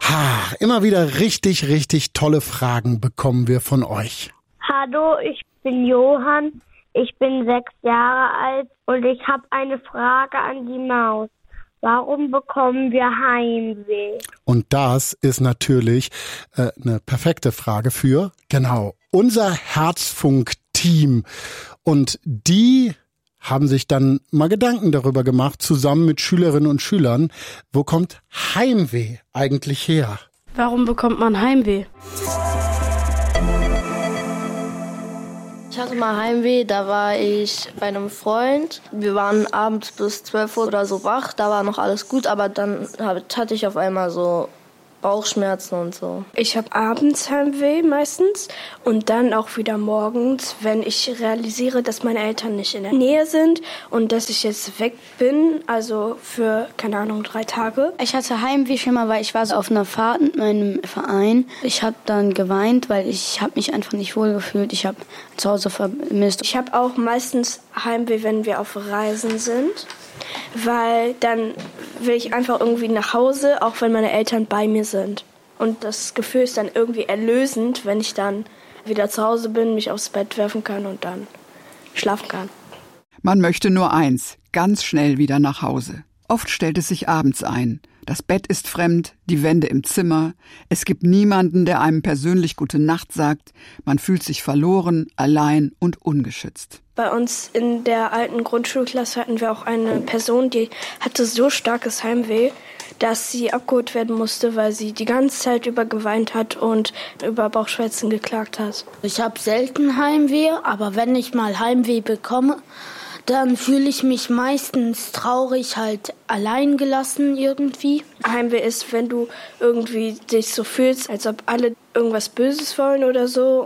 Immer wieder richtig, richtig tolle Fragen bekommen wir von euch. Hallo, ich bin Johann, ich bin 6 Jahre alt und ich habe eine Frage an die Maus. Warum bekommen wir Heimweh? Und das ist natürlich eine perfekte Frage für, genau, unser Herzfunk-Team. Und die haben sich dann mal Gedanken darüber gemacht, zusammen mit Schülerinnen und Schülern, wo kommt Heimweh eigentlich her? Warum bekommt man Heimweh? Ich hatte mal Heimweh, da war ich bei einem Freund. Wir waren abends bis 12 Uhr oder so wach, da war noch alles gut, aber dann hatte ich auf einmal so Bauchschmerzen und so. Ich habe abends Heimweh meistens und dann auch wieder morgens, wenn ich realisiere, dass meine Eltern nicht in der Nähe sind und dass ich jetzt weg bin, also für, 3 Tage. Ich hatte Heimweh schon mal, weil ich war so auf einer Fahrt mit meinem Verein. Ich habe dann geweint, weil ich habe mich einfach nicht wohl gefühlt. Ich habe zu Hause vermisst. Ich habe auch meistens Heimweh, wenn wir auf Reisen sind, weil dann will ich einfach irgendwie nach Hause, auch wenn meine Eltern bei mir sind. Und das Gefühl ist dann irgendwie erlösend, wenn ich dann wieder zu Hause bin, mich aufs Bett werfen kann und dann schlafen kann. Man möchte nur eins, ganz schnell wieder nach Hause. Oft stellt es sich abends ein. Das Bett ist fremd, die Wände im Zimmer. Es gibt niemanden, der einem persönlich gute Nacht sagt. Man fühlt sich verloren, allein und ungeschützt. Bei uns in der alten Grundschulklasse hatten wir auch eine Person, die hatte so starkes Heimweh, dass sie abgeholt werden musste, weil sie die ganze Zeit über geweint hat und über Bauchschmerzen geklagt hat. Ich habe selten Heimweh, aber wenn ich mal Heimweh bekomme, dann fühle ich mich meistens traurig, halt allein gelassen irgendwie. Heimweh ist, wenn du irgendwie dich so fühlst, als ob alle irgendwas Böses wollen oder so.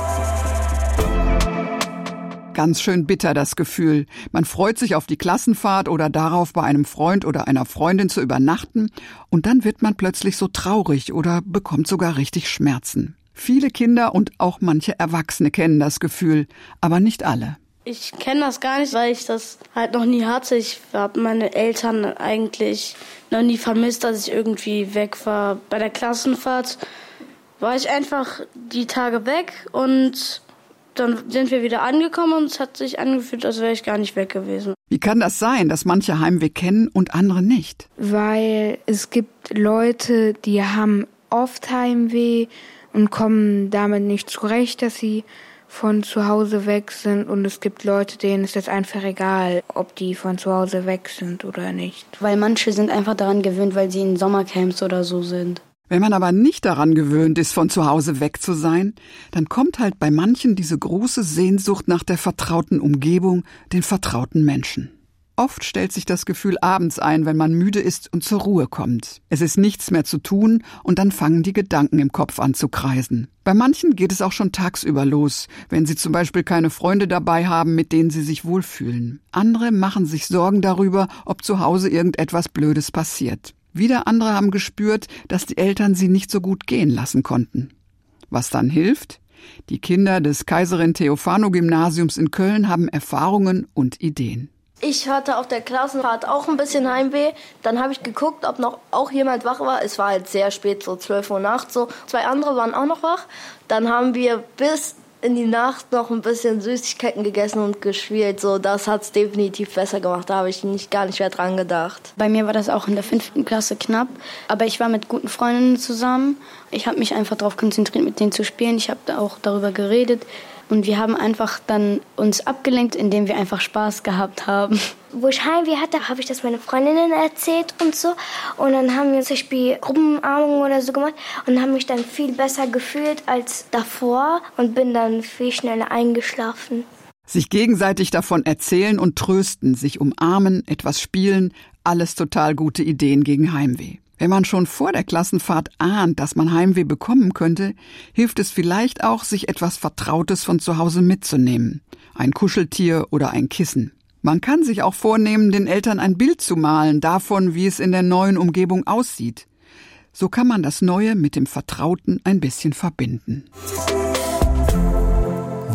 Ganz schön bitter das Gefühl. Man freut sich auf die Klassenfahrt oder darauf, bei einem Freund oder einer Freundin zu übernachten und dann wird man plötzlich so traurig oder bekommt sogar richtig Schmerzen. Viele Kinder und auch manche Erwachsene kennen das Gefühl, aber nicht alle. Ich kenne das gar nicht, weil ich das halt noch nie hatte. Ich habe meine Eltern eigentlich noch nie vermisst, dass ich irgendwie weg war. Bei der Klassenfahrt war ich einfach die Tage weg und dann sind wir wieder angekommen und es hat sich angefühlt, als wäre ich gar nicht weg gewesen. Wie kann das sein, dass manche Heimweh kennen und andere nicht? Weil es gibt Leute, die haben oft Heimweh und kommen damit nicht zurecht, dass sie von zu Hause weg sind. Und es gibt Leute, denen ist das einfach egal, ob die von zu Hause weg sind oder nicht. Weil manche sind einfach daran gewöhnt, weil sie in Sommercamps oder so sind. Wenn man aber nicht daran gewöhnt ist, von zu Hause weg zu sein, dann kommt halt bei manchen diese große Sehnsucht nach der vertrauten Umgebung, den vertrauten Menschen. Oft stellt sich das Gefühl abends ein, wenn man müde ist und zur Ruhe kommt. Es ist nichts mehr zu tun und dann fangen die Gedanken im Kopf an zu kreisen. Bei manchen geht es auch schon tagsüber los, wenn sie zum Beispiel keine Freunde dabei haben, mit denen sie sich wohlfühlen. Andere machen sich Sorgen darüber, ob zu Hause irgendetwas Blödes passiert. Wieder andere haben gespürt, dass die Eltern sie nicht so gut gehen lassen konnten. Was dann hilft? Die Kinder des Kaiserin-Theophano-Gymnasiums in Köln haben Erfahrungen und Ideen. Ich hatte auf der Klassenfahrt auch ein bisschen Heimweh. Dann habe ich geguckt, ob noch auch jemand wach war. Es war halt sehr spät, so 12 Uhr nachts. So 2 andere waren auch noch wach. Dann haben wir bis in die Nacht noch ein bisschen Süßigkeiten gegessen und gespielt. So, das hat es definitiv besser gemacht. Da habe ich gar nicht mehr dran gedacht. Bei mir war das auch in der 5. Klasse knapp. Aber ich war mit guten Freundinnen zusammen. Ich habe mich einfach darauf konzentriert, mit denen zu spielen. Ich habe auch darüber geredet. Und wir haben einfach dann uns abgelenkt, indem wir einfach Spaß gehabt haben. Wo ich Heimweh hatte, habe ich das meinen Freundinnen erzählt und so. Und dann haben wir zum Beispiel Gruppenarmung oder so gemacht und haben mich dann viel besser gefühlt als davor und bin dann viel schneller eingeschlafen. Sich gegenseitig davon erzählen und trösten, sich umarmen, etwas spielen, alles total gute Ideen gegen Heimweh. Wenn man schon vor der Klassenfahrt ahnt, dass man Heimweh bekommen könnte, hilft es vielleicht auch, sich etwas Vertrautes von zu Hause mitzunehmen. Ein Kuscheltier oder ein Kissen. Man kann sich auch vornehmen, den Eltern ein Bild zu malen davon, wie es in der neuen Umgebung aussieht. So kann man das Neue mit dem Vertrauten ein bisschen verbinden.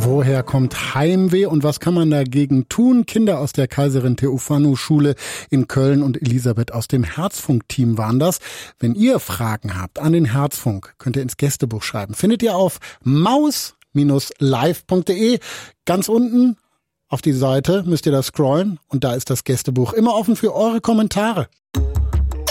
Woher kommt Heimweh und was kann man dagegen tun? Kinder aus der Kaiserin Theophanu-Schule in Köln und Elisabeth aus dem Herzfunk-Team waren das. Wenn ihr Fragen habt an den Herzfunk, könnt ihr ins Gästebuch schreiben. Findet ihr auf maus-live.de. Ganz unten auf die Seite müsst ihr da scrollen und da ist das Gästebuch immer offen für eure Kommentare.